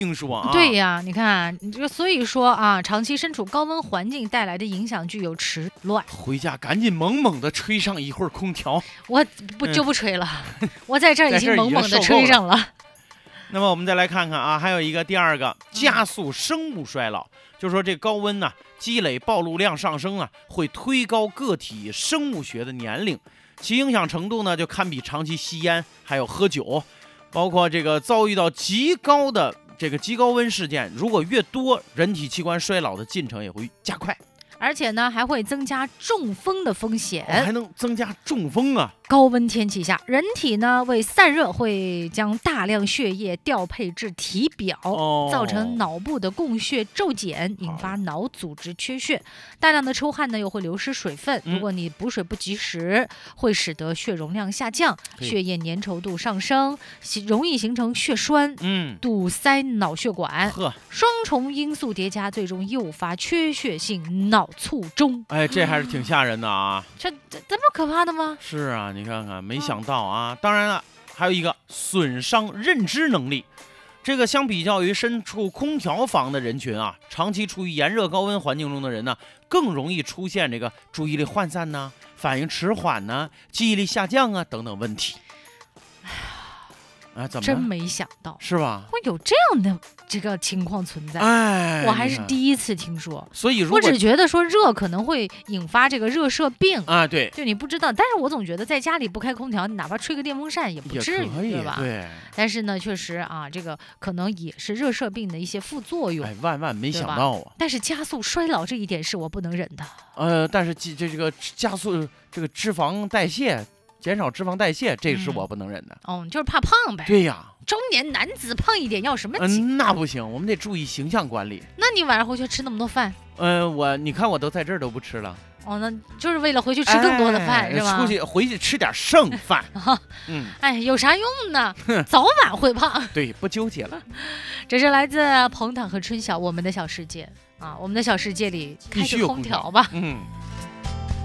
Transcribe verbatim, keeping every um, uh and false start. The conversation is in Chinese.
听说啊， 对呀，你看你这个，所以说啊，长期身处高温环境带来的影响具有迟乱。 回家赶紧猛猛的吹上一会儿空调。 我不就不吹了，我在这儿已经猛猛的吹上了。 那么我们再来看看啊，还有一个第二个加速生物衰老，就是说这高温呢、啊、积累暴露量上升啊，会推高个体生物学的年龄，其影响程度呢就堪比长期吸烟还有喝酒，包括这个遭遇到极高的这个极高温事件，如果越多，人体器官衰老的进程也会加快。 而且呢，还会增加中风的风险， 哦、还能增加中风啊！ 高温天气下，人体呢为散热，会将大量血液调配至体表， 哦、 造成脑部的供血骤减，引发脑组织缺血。大量的出汗呢，又会流失水分。 嗯、 如果你补水不及时，会使得血容量下降，血液粘稠度上升，容易形成血栓， 嗯， 堵塞脑血管。 呵， 双重因素叠加，最终诱发缺血性脑卒中。 哎，这还是挺吓人的啊！ 这这这么可怕的吗？ 是啊，你看看，没想到啊！当然了，还有一个损伤认知能力。这个相比较于身处空调房的人群啊，长期处于炎热高温环境中的人呢，更容易出现这个注意力涣散呐、反应迟缓呐、记忆力下降啊等等问题。啊，怎么真没想到， 是吧？ 会有这样的这个情况存在， 哎， 我还是第一次听说。 所以如果我只觉得说热可能会引发这个热射病啊，对， 就你不知道，但是我总觉得在家里不开空调，你哪怕吹个电风扇也不至于，对吧？ 对。 但是呢，确实啊，这个可能也是热射病的一些副作用。 哎，万万没想到啊！ 但是加速衰老这一点是我不能忍的。 呃，但是这这个加速这个脂肪代谢。减少脂肪代谢，这是我不能忍的。 嗯、哦，就是怕胖呗。 对呀， 中年男子胖一点要什么急？嗯，那不行，我们得注意形象管理。 那你晚上回去吃那么多饭？ 嗯、呃，我你看我都在这儿都不吃了。 哦，那就是为了回去吃更多的饭， 哎、 是吧？ 出去回去吃点剩饭。 嗯，哎，有啥用呢？早晚会胖。 对，不纠结了。 这是来自彭坦和春晓，我们的小世界啊，我们的小世界里开着空调吧。 嗯。